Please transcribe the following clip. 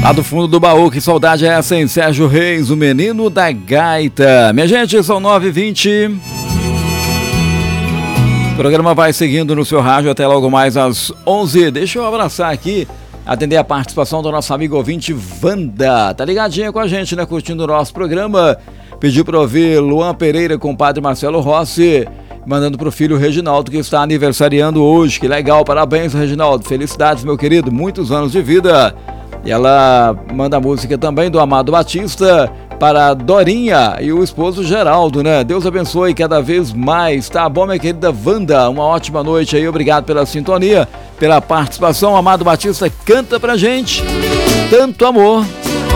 Lá do fundo do baú, que saudade é essa, hein? Sérgio Reis, o menino da gaita. Minha gente, são 9h20. O programa vai seguindo no seu rádio até logo mais às 11. Deixa eu abraçar aqui, atender a participação do nosso amigo ouvinte Wanda. Tá ligadinha com a gente, né? Curtindo o nosso programa. Pediu para ouvir Luan Pereira com o padre Marcelo Rossi, mandando pro filho Reginaldo, que está aniversariando hoje. Que legal, parabéns, Reginaldo. Felicidades, meu querido, muitos anos de vida. E ela manda a música também do Amado Batista para Dorinha e o esposo Geraldo, né? Deus abençoe cada vez mais. Tá bom, minha querida Wanda? Uma ótima noite aí. Obrigado pela sintonia, pela participação. Amado Batista canta pra gente Tanto Amor.